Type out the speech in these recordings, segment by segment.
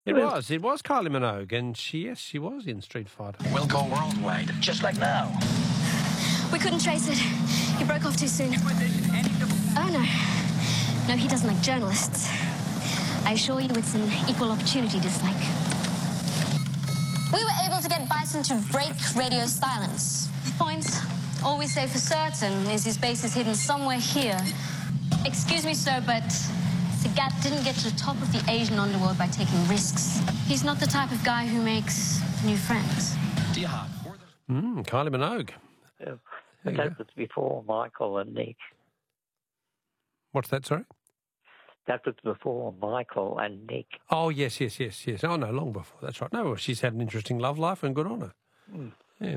It was Kylie Minogue, and she was in Street Fighter. We'll go worldwide, just like now. We couldn't trace it. He broke off too soon. Oh, no. No, he doesn't like journalists. I assure you it's an equal opportunity dislike. We were able to get Bison to break radio silence. Points. All we say for certain is his base is hidden somewhere here. Excuse me, sir, but Sagat didn't get to the top of the Asian underworld by taking risks. He's not the type of guy who makes new friends. Kylie Minogue. Yeah. But that was before Michael and Nick. What's that, sorry? That was before Michael and Nick. Oh, yes. Oh, no, long before. That's right. No, well, she's had an interesting love life and good on her. Yeah.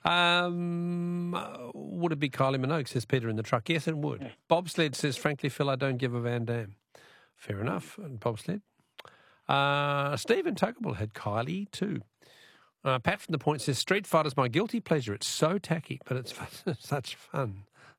Would it be Kylie Minogue, says Peter in the truck? Yes, it would. Yeah. Bobsled says, frankly, Phil, I don't give a Van Dam. Fair enough, Bobsled. Stephen Tokable had Kylie too. Pat from the Point says, Street Fighter's my guilty pleasure. It's so tacky, but it's such fun.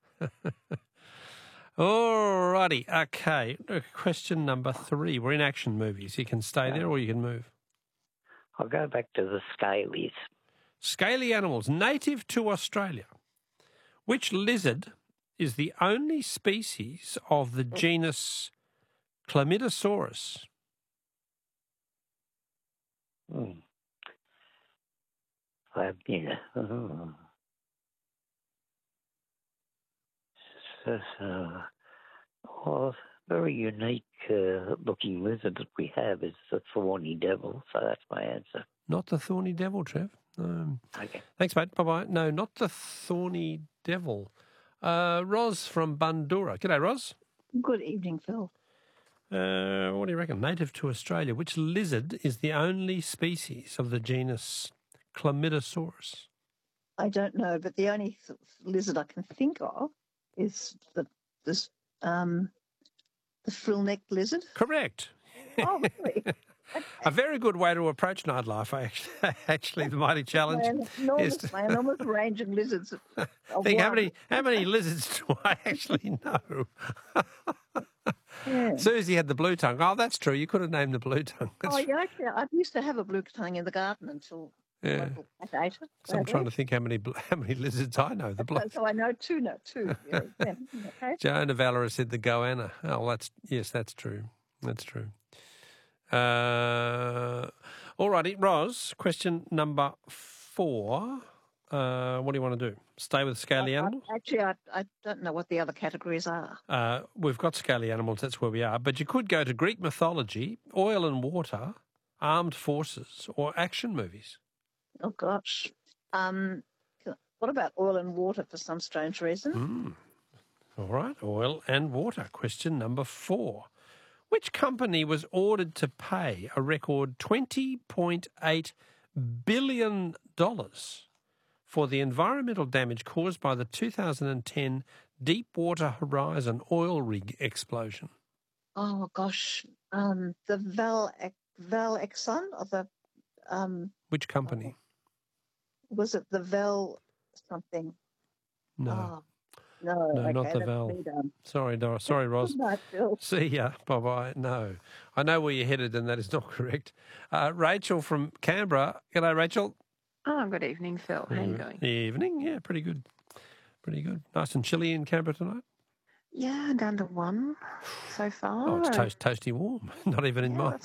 All righty. Okay. Question number 3. We're in action movies. You can stay there or you can move. I'll go back to the scalies. Scaly animals native to Australia. Which lizard is the only species of the genus Chlamydosaurus? Very unique looking lizard that we have is the thorny devil, so that's my answer. Not the thorny devil, Trev. Okay. Thanks, mate. Bye-bye. No, not the thorny devil. Ros from Bundoora. G'day, Ros. Good evening, Phil. What do you reckon? Native to Australia. Which lizard is the only species of the genus Chlamydosaurus? I don't know, but the only lizard I can think of is the frill-necked lizard. Correct. Oh, really? Okay. A very good way to approach nightlife, actually, the mighty challenge. My enormous range of lizards. Think how many lizards do I actually know? Yeah. Susie had the blue tongue. Oh, that's true. You could have named the blue tongue. Yeah, actually, I used to have a blue tongue in the garden until I ate it. So I'm trying to think how many lizards I know. So I know two. Yeah. Okay. Joan of Valera said the goanna. Oh, that's true. That's true. All righty, Ros, question number 4. What do you want to do? Stay with scaly animals? Actually, I don't know what the other categories are. We've got scaly animals, that's where we are. But you could go to Greek mythology, oil and water, armed forces, or action movies. Oh, gosh. What about oil and water for some strange reason? All right, oil and water. Question number 4. Which company was ordered to pay a record $20.8 billion for the environmental damage caused by the 2010 Deepwater Horizon oil rig explosion? Oh, gosh. The Val Exxon or the... Which company? Was it the Val something? No. No, okay, not the Val. Sorry, Doris. Sorry, Ros. No, Phil. See ya. Bye-bye. No. I know where you're headed and that is not correct. Rachel from Canberra. G'day, Rachel. Oh, good evening, Phil. How are you doing? Evening. Yeah, pretty good. Pretty good. Nice and chilly in Canberra tonight? Yeah, down to 1 so far. Oh, it's toasty warm. Not even in mine.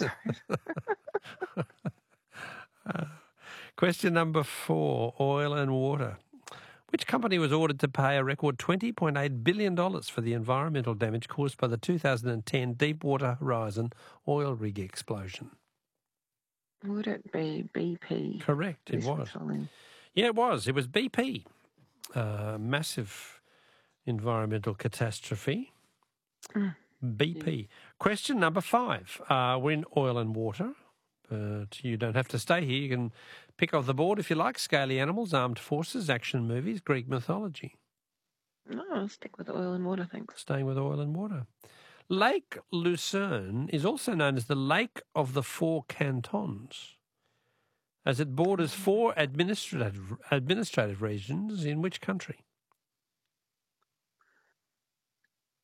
Right. Question number 4, oil and water. Which company was ordered to pay a record $20.8 billion for the environmental damage caused by the 2010 Deepwater Horizon oil rig explosion? Would it be BP? Correct, it was. Yeah, it was. It was BP. Massive environmental catastrophe. BP. Question number 5. We're in oil and water. But you don't have to stay here. You can pick off the board if you like. Scaly animals, armed forces, action movies, Greek mythology. No, I'll stick with oil and water, thanks. Staying with oil and water. Lake Lucerne is also known as the Lake of the Four Cantons, as it borders 4 administrative regions in which country?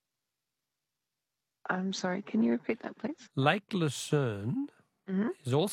I'm sorry, can you repeat that, please? Lake Lucerne is also